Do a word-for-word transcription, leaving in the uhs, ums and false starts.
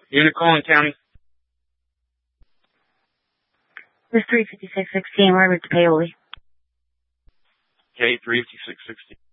Unit calling county. This three fifty-six sixteen, Robert to Paoli. K three fifty-six sixteen.